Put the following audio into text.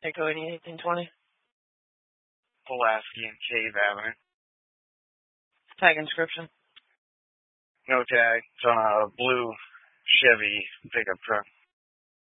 Echo 1820. Pulaski and Cave Avenue. Tag inscription. No tag. It's on a blue Chevy pickup truck.